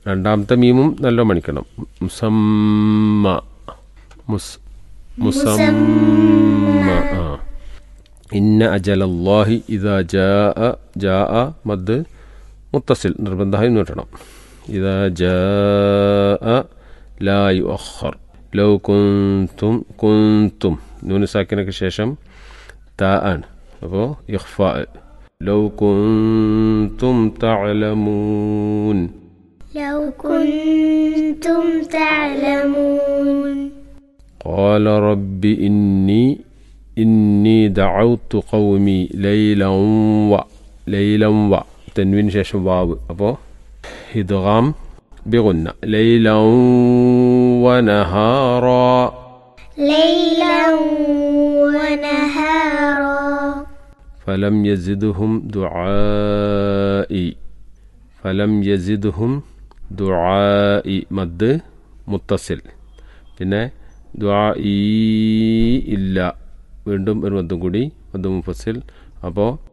രണ്ടാമത്തെ മീമും നല്ല മണിക്കണം. മുസമ്മ മുസമ്മ. ഇന്ന അജലല്ലാഹി ഇദാ ജാഅ മദ് മുത്തസിൽ നിർബന്ധമായും നീട്ടണം. ഇദാ ജാഅ ലാ യുഅഖർ. ലൗ കുന്തും നൂന് സാക്കിനക്ക് ശേഷം താ ആണ്, അപ്പോൾ ഇഖ്ഫാ. ലൗ കുന്തും തഅലമൂൻ. قال رب إني دعوت قومي ليلا و تنوين ശേഷം വാവ്, അപ്പോൾ ഇദ്ഗാം ബിഗുന്ന. ലൈല വനഹാറാ. ഫലം യസിദ്ഹും ദുആഇ മദ് മുത്തസിൽ. പിന്നെ ദുആഇ ഇല്ല, വീണ്ടും ഒരു മദ്ദും കൂടി, മദ് മുഫസ്സിൽ. അപ്പോൾ